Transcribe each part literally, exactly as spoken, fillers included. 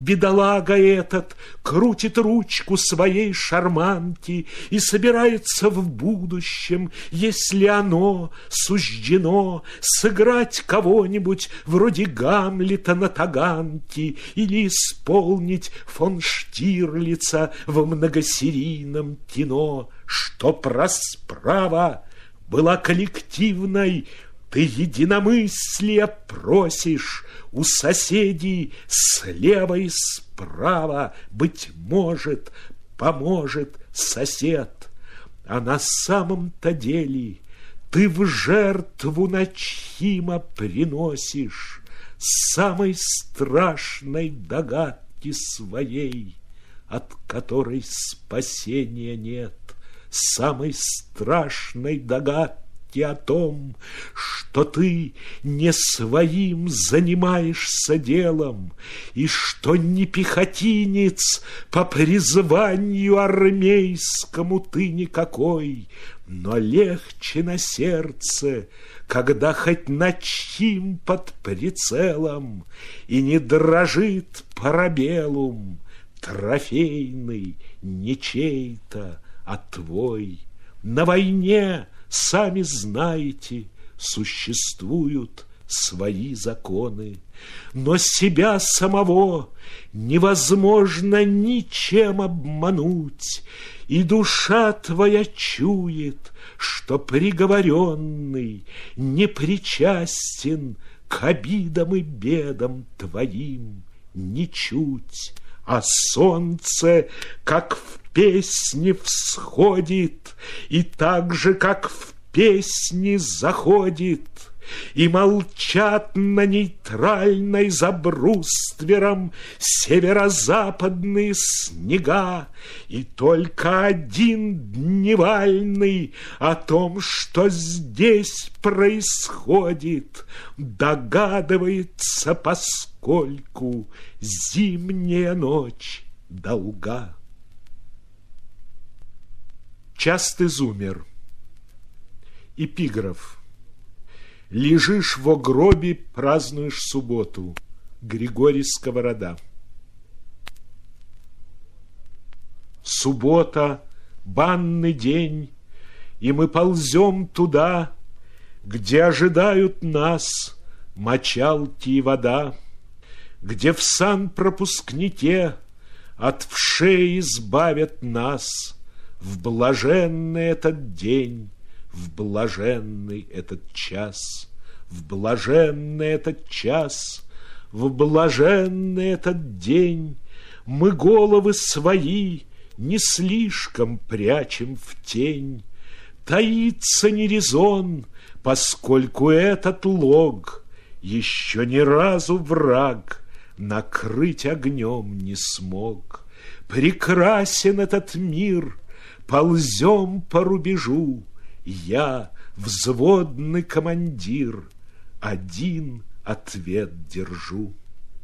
Бедолага этот крутит ручку своей шарманки и собирается в будущем, если оно суждено, сыграть кого-нибудь вроде Гамлета на таганке или исполнить фон Штирлица в многосерийном кино. Чтоб расправа была коллективной, ты единомыслия просишь у соседей слева и справа. Быть может, поможет сосед. А на самом-то деле ты в жертву Начхима приносишь самой страшной догадки своей, от которой спасения нет, самой страшной догадки о том, что ты не своим занимаешься делом, и что не пехотинец по призванию армейскому ты никакой, но легче на сердце, когда хоть Начхим под прицелом, и не дрожит парабеллум трофейный, не чей-то, а твой. На войне, сами знаете, существуют свои законы, но себя самого невозможно ничем обмануть, и душа твоя чует, что приговоренный не причастен к обидам и бедам твоим ничуть. А солнце, как в песне, всходит, и так же, как в песне, заходит, и молчат на нейтральной за бруствером северо-западные снега, и только один дневальный о том, что здесь происходит, догадывается, поскольку зимняя ночь долга. Час изумер. Эпиграф. Лежишь во гробе, празднуешь субботу. Григорий Сковорода. Суббота, банный день, и мы ползем туда, где ожидают нас мочалки и вода, где в санпропускнике от вшей избавят нас в блаженный этот день, в блаженный этот час, в блаженный этот час, в блаженный этот день мы головы свои не слишком прячем в тень. Таится не резон, поскольку этот лог еще ни разу враг накрыть огнем не смог. Прекрасен этот мир, ползем по рубежу, я, взводный командир, один ответ держу.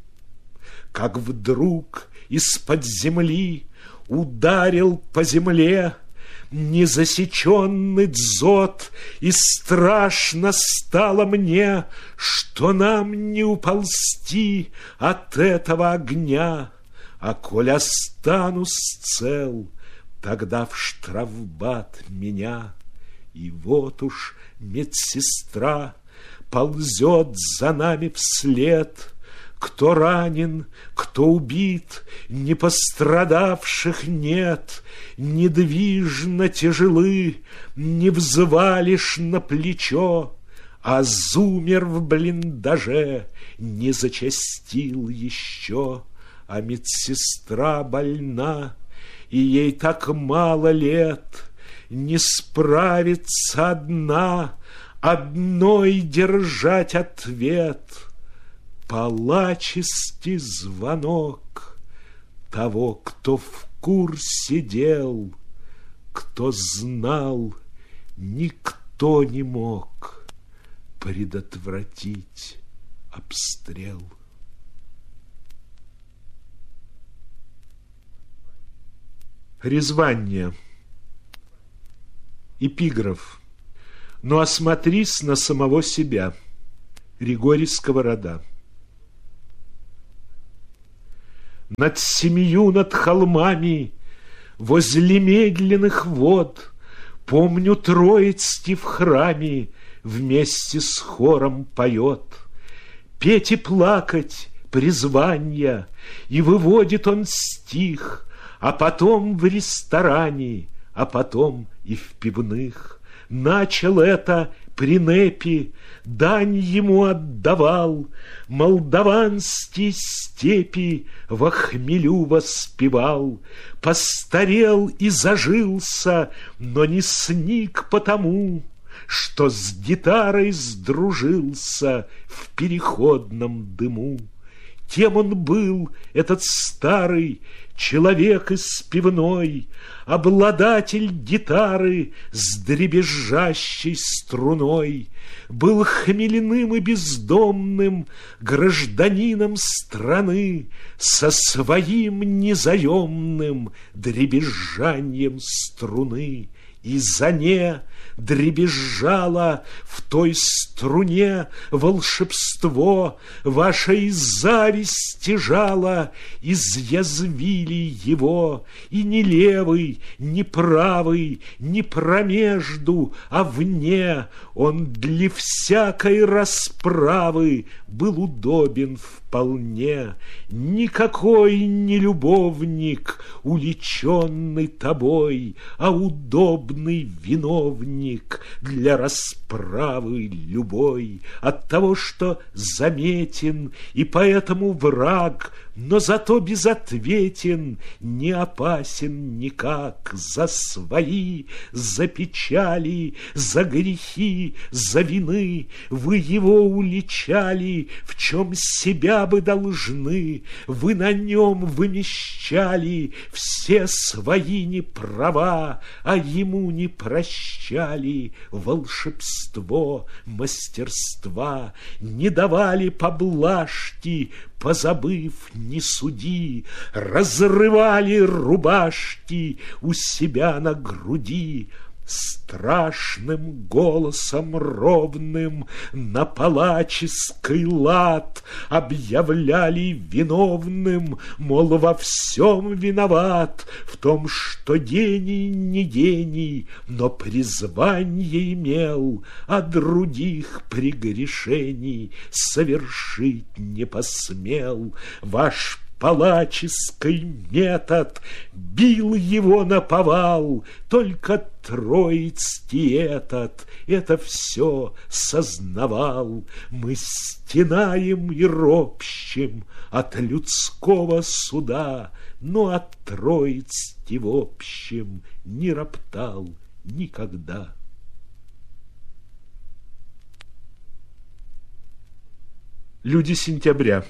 Как вдруг из-под земли ударил по земле незасеченный дзот, и страшно стало мне, что нам не уползти от этого огня, а коль останусь цел, тогда в штрафбат меня. И вот уж медсестра ползет за нами вслед. Кто ранен, кто убит, не пострадавших нет. Недвижно тяжелы, не взвалишь на плечо, а зумер в блиндаже не зачастил еще. А медсестра больна, и ей так мало лет, не справится одна, одной держать ответ. Палаческий звонок того, кто в курсе дел, кто знал, никто не мог предотвратить обстрел. Резвание. Эпиграф. Но осмотрись на самого себя. Григорий Сковорода. Над семью, над холмами, возле медленных вод, помню, Троицкий в храме вместе с хором поет. Петь и плакать призванья, и выводит он стих, а потом в ресторане, а потом и в пивных. Начал это при Непе, дань ему отдавал, молдаванские степи во хмелю воспевал. Постарел и зажился, но не сник потому, что с гитарой сдружился в переходном дыму. Кем он был, этот старый человек из пивной, обладатель гитары с дребезжащей струной? Был хмельным и бездомным гражданином страны со своим незаемным дребезжанием струны. И за не дребезжало в той струне волшебство, вашей зависти жало изъязвили его, и ни левый, ни правый, ни промежду, а вне он для всякой расправы был удобен вполне. Никакой не любовник, уличенный тобой, а удобный виновник для расправы любой. От того, что заметен и поэтому враг, но зато безответен, не опасен никак. За свои, за печали, за грехи, за вины вы его уличали, в чем себя бы должны. Вы на нем вымещали все свои неправа, а ему не прощали волшебство, мастерства, не давали поблажки, позабыв, не суди, разрывали рубашки у себя на груди. Страшным голосом ровным на палаческий лад объявляли виновным, мол, во всем виноват, в том, что гений не гений, но призвание имел, а других прегрешений совершить не посмел. Ваш палаческий метод бил его наповал, только Троицкий этот это все сознавал. Мы стенаем и ропщем от людского суда, но от Троицкий в общем не роптал никогда. Люди сентября.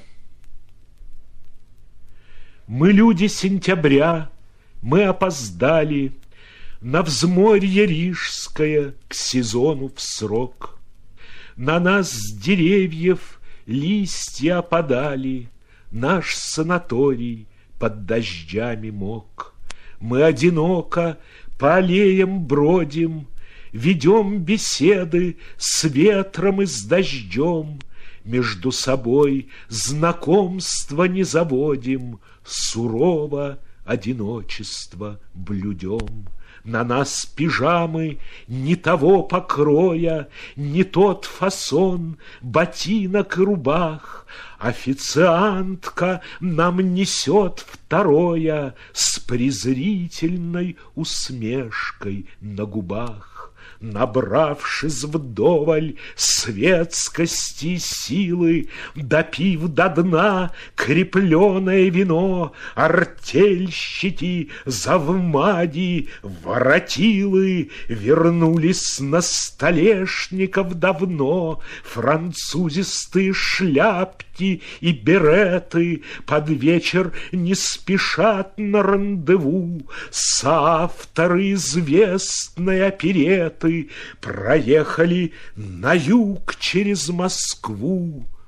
Мы люди сентября, мы опоздали на взморье рижское к сезону в срок. На нас с деревьев листья опадали, наш санаторий под дождями мок. Мы одиноко по аллеям бродим, ведем беседы с ветром и с дождем, между собой знакомства не заводим, сурово одиночество блюдем. На нас пижамы не того покроя, не тот фасон ботинок и рубах. Официантка нам несет второе с презрительной усмешкой на губах. Набравшись вдоволь светскости и силы, допив до дна крепленое вино, артельщики, завмади, воротилы вернулись на столешников давно. Французистые шляпки и береты под вечер не спешат на рандеву. Соавторы известной опереты проехали на юг через Москву.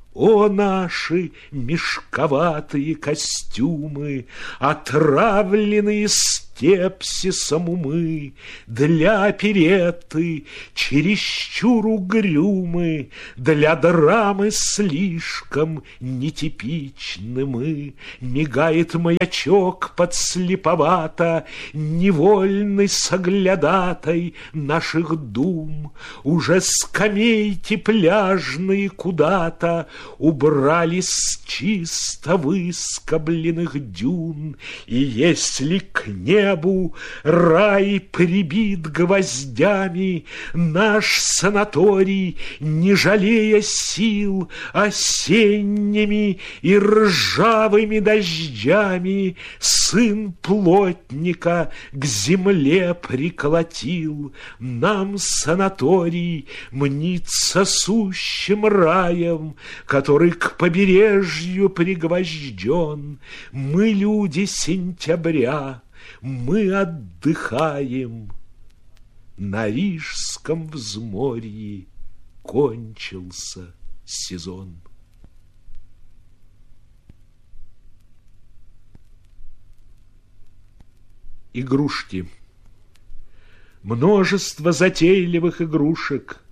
О, наши мешковатые костюмы, отравленные степсисом умы, для оперетты чересчур угрюмы, для драмы слишком нетипичны мы. Мигает маячок подслеповато, невольный соглядатай наших дум. Уже скамейки пляжные куда-то убрались чисто выскобленных дюн, и если к небу рай прибит гвоздями, наш санаторий, не жалея сил, осенними и ржавыми дождями сын плотника к земле приколотил. Нам санаторий мнится сущим раем, который к побережью пригвожден. Мы люди сентября, мы отдыхаем. На Рижском взморье кончился сезон. Игрушки. Множество затейливых игрушек,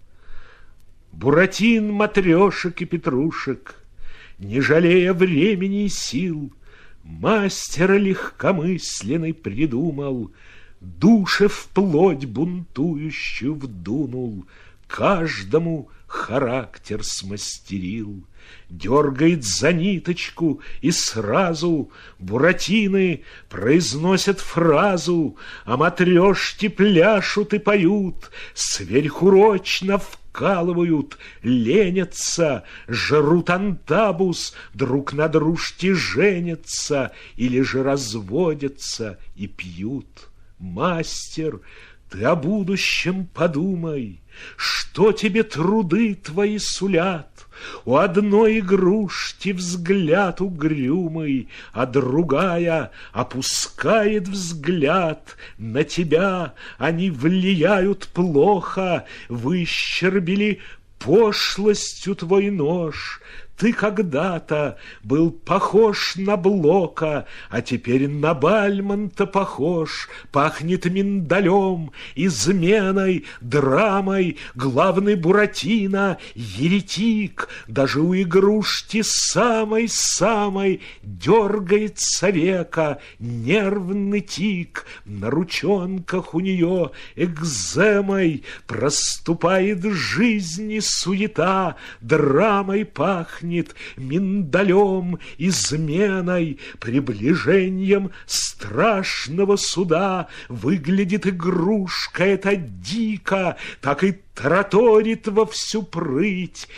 Буратин, матрешек и петрушек, не жалея времени и сил, мастер легкомысленный придумал, душе вплоть бунтующую вдунул, каждому характер смастерил. Дергает за ниточку, и сразу буратины произносят фразу, а матрешки пляшут и поют, сверхурочно вкалывают, ленятся, жрут антабус, друг на дружке женятся или же разводятся и пьют. Мастер, ты о будущем подумай, что тебе труды твои сулят. У одной игрушки взгляд угрюмый, а другая опускает взгляд. На тебя они влияют плохо, выщербили пошлостью твой нож. Ты когда-то был похож на Блока, а теперь на Бальмонта похож. Пахнет миндалем, изменой, драмой. Главный Буратино — еретик. Даже у игрушки самой-самой дергается века, нервный тик. На ручонках у нее экземой проступает жизнь и суета. Драмой пахнет, миндалем, изменой, приближением страшного суда. Выглядит игрушка эта дико, так и тараторит во всю прыть.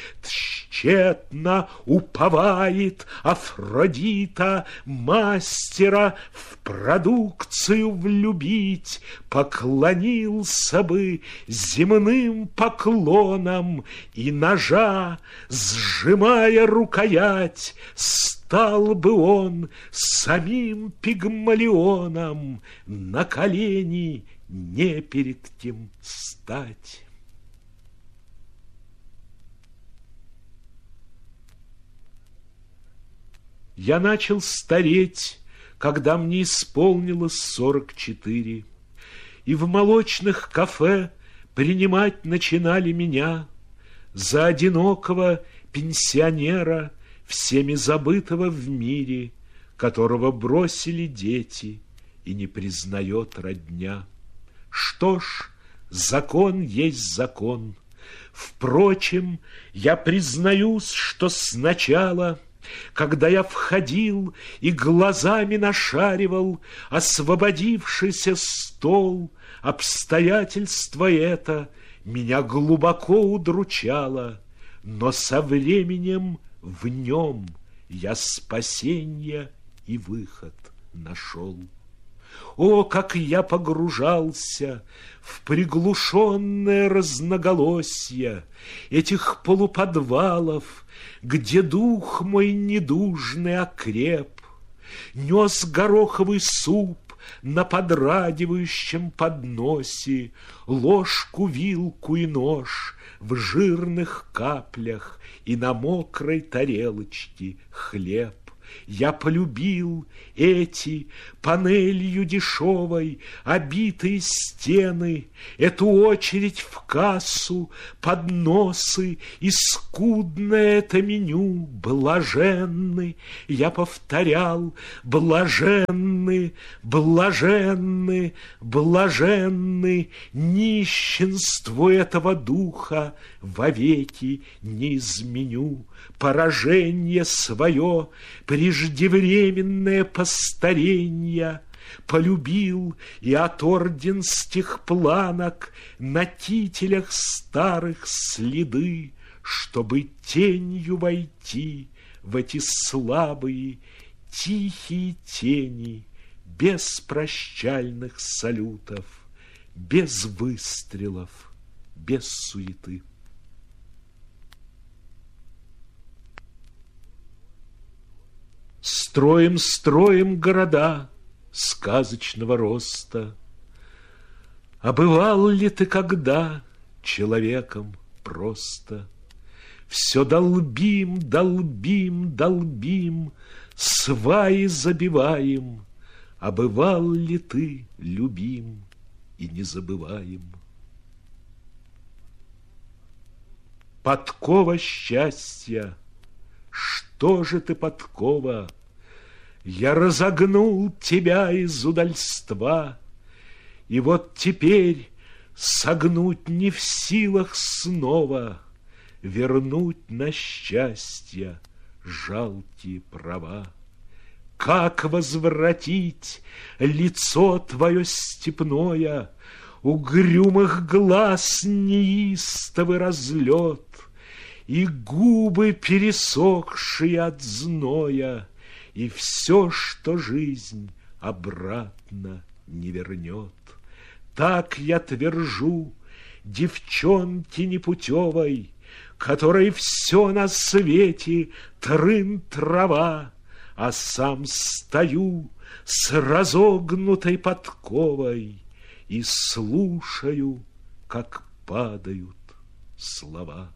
Тщетно уповает Афродита мастера в продукцию влюбить. Поклонился бы земным поклоном, и ножа, сжимая рукоять, стал бы он самим Пигмалионом, на колени не перед кем стать. Я начал стареть, когда мне исполнилось сорок четыре, и в молочных кафе принимать начинали меня за одинокого пенсионера, всеми забытого в мире, которого бросили дети и не признает родня. Что ж, закон есть закон. Впрочем, я признаюсь, что сначала, когда я входил и глазами нашаривал освободившийся стол, обстоятельство это меня глубоко удручало, но со временем в нем я спасенье и выход нашел. О, как я погружался в приглушенное разноголосье этих полуподвалов, где дух мой недужный окреп, нес гороховый суп на подрадивающем подносе ложку, вилку и нож в жирных каплях и на мокрой тарелочке хлеб. Я полюбил эти панелью дешевой обитые стены, эту очередь в кассу, подносы и скудное это меню. Блаженны, я повторял, блаженны, блаженны, блаженны, нищенству этого духа вовеки не изменю. Поражение свое, преждевременное постаренье полюбил и от орденских планок на тителях старых следы, чтобы тенью войти в эти слабые, тихие тени, без прощальных салютов, без выстрелов, без суеты. Строим, строим города сказочного роста. А бывал ли ты когда человеком просто? Все долбим, долбим, долбим, сваи забиваем. А бывал ли ты любим и не забываем? Подкова счастья, что же ты, подкова? Я разогнул тебя из удальства, и вот теперь согнуть не в силах снова, вернуть на счастье жалкие права. Как возвратить лицо твое степное, угрюмых глаз неистовый разлет, и губы, пересохшие от зноя, и все, что жизнь обратно не вернет. Так я твержу девчонке непутевой, которой все на свете трын-трава, а сам стою с разогнутой подковой и слушаю, как падают слова.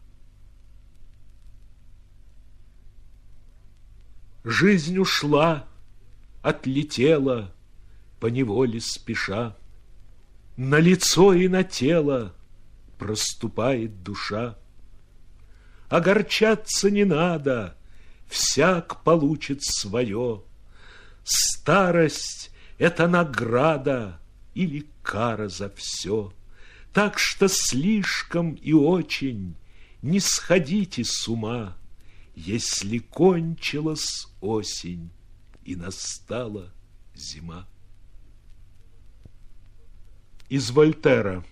Жизнь ушла, отлетела, поневоле спеша. На лицо и на тело проступает душа. Огорчаться не надо, всяк получит свое. Старость — это награда или кара за все. Так что слишком и очень не сходите с ума, если кончилась осень и настала зима. Из Вольтера.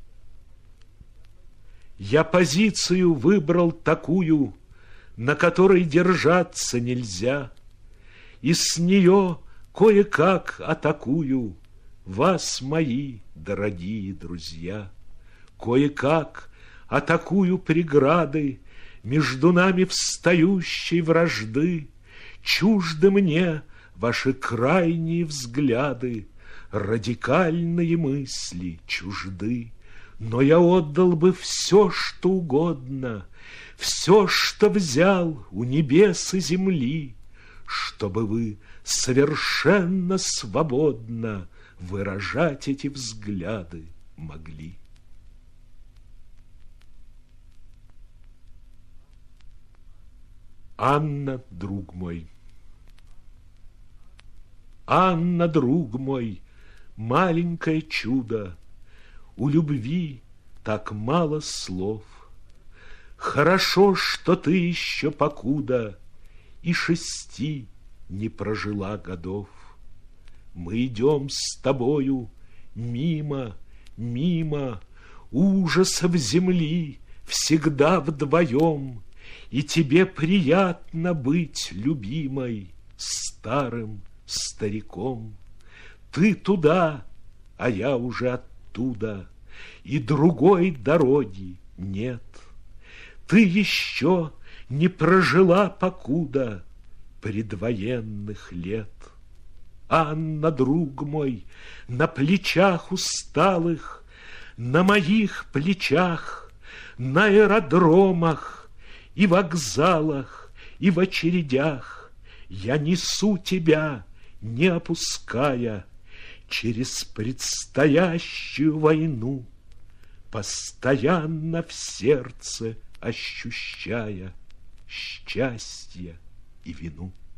Я позицию выбрал такую, на которой держаться нельзя, и с нее кое-как атакую вас, мои дорогие друзья. Кое-как атакую преграды между нами встающей вражды. Чужды мне ваши крайние взгляды, радикальные мысли чужды. Но я отдал бы все, что угодно, все, что взял у небес и земли, чтобы вы совершенно свободно выражать эти взгляды могли. Анна, друг мой. Анна, друг мой, маленькое чудо, у любви так мало слов. Хорошо, что ты еще покуда и шести не прожила годов. Мы идем с тобою мимо, мимо ужасов земли, всегда вдвоем, и тебе приятно быть любимой старым стариком. Ты туда, а я уже оттуда, и другой дороги нет. Ты еще не прожила покуда предвоенных лет. Анна, друг мой, на плечах усталых, на моих плечах, на аэродромах и вокзалах, и в очередях я несу тебя, не опуская, через предстоящую войну, постоянно в сердце ощущая счастье и вину.